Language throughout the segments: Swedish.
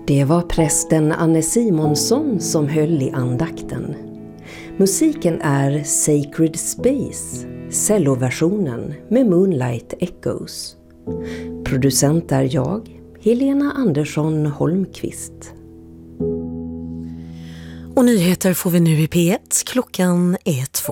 Det var prästen Anne Simonsson som höll i andakten. Musiken är Sacred Space, celloversionen med Moonlight Echoes. Producent är jag, Helena Andersson Holmqvist. Och nyheter får vi nu i P1. Klockan är 2.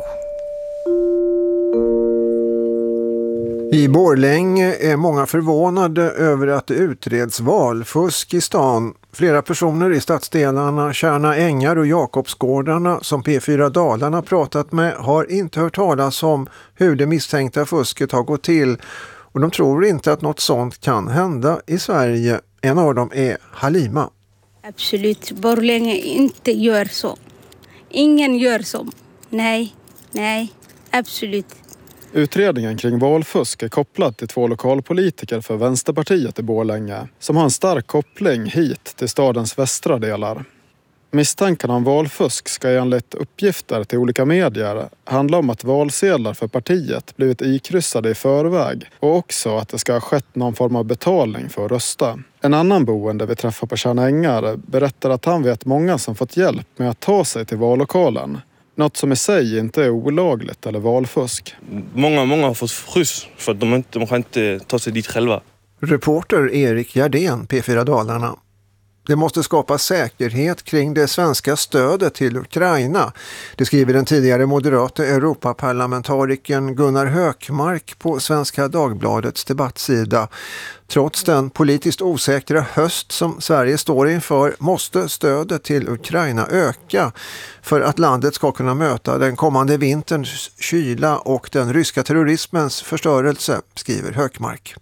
I Borlänge är många förvånade över att det utreds valfusk i stan. Flera personer i stadsdelarna Tjärna Ängar och Jakobsgårdarna som P4 Dalarna pratat med har inte hört talas om hur det misstänkta fusket har gått till. Och de tror inte att något sånt kan hända i Sverige. En av dem är Halima. Absolut, Borlänge inte gör så. Ingen gör så. Nej, absolut. Utredningen kring valfusk är kopplad till 2 lokalpolitiker för Vänsterpartiet i Borlänge som har en stark koppling hit till stadens västra delar. Misstankarna om valfusk ska enligt uppgifter till olika medier handla om att valsedlar för partiet blivit ikryssade i förväg och också att det ska ha skett någon form av betalning för att rösta. En annan boende vi träffar på Tjärna Ängar berättar att han vet många som fått hjälp med att ta sig till vallokalen. Något som i sig inte är olagligt eller valfusk. Många har fått skjuts för att de kan inte ta sig dit själva. Reporter Erik Gerdén, P4 Dalarna. Det måste skapas säkerhet kring det svenska stödet till Ukraina. Det skriver den tidigare moderata Europaparlamentarikern Gunnar Hökmark på Svenska Dagbladets debattsida. Trots den politiskt osäkra höst som Sverige står inför måste stödet till Ukraina öka för att landet ska kunna möta den kommande vinterns kyla och den ryska terrorismens förstörelse, skriver Hökmark.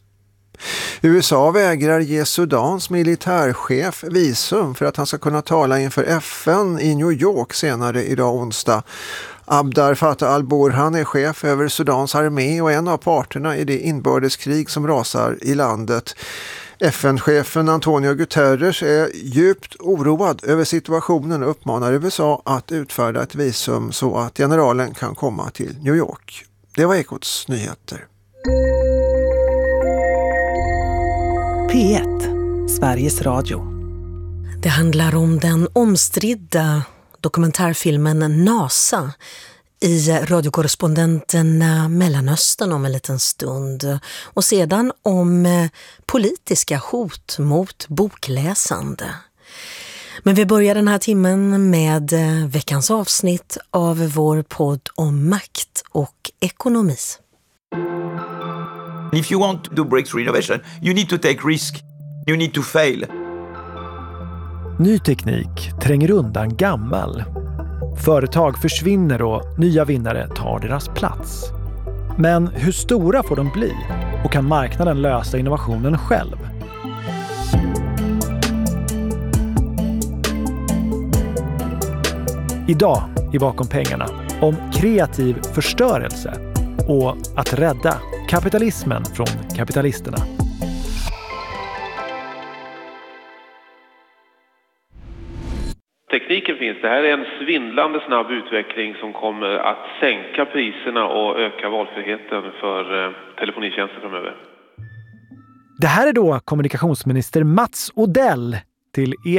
USA vägrar ge Sudans militärchef visum för att han ska kunna tala inför FN i New York senare idag onsdag. Abdar Fattah al-Burhan är chef över Sudans armé och en av parterna i det inbördeskrig som rasar i landet. FN-chefen Antonio Guterres är djupt oroad över situationen och uppmanar USA att utfärda ett visum så att generalen kan komma till New York. Det var Ekots nyheter. P1, Sveriges Radio. Det handlar om den omstridda dokumentärfilmen NASA i radiokorrespondenterna Mellanöstern om en liten stund. Och sedan om politiska hot mot bokläsande. Men vi börjar den här timmen med veckans avsnitt av vår podd om makt och ekonomi. If you want to do breakthrough innovation, you need to take risk. You need to fail. Ny teknik tränger undan gammal. Företag försvinner och nya vinnare tar deras plats. Men hur stora får de bli? Och kan marknaden lösa innovationen själv? Idag i Bakom pengarna om kreativ förstörelse och att rädda kapitalismen från kapitalisterna. Tekniken finns. Det här är en svindlande snabb utveckling som kommer att sänka priserna och öka valfriheten för telefonitjänster framöver. Det här är då kommunikationsminister Mats Odell till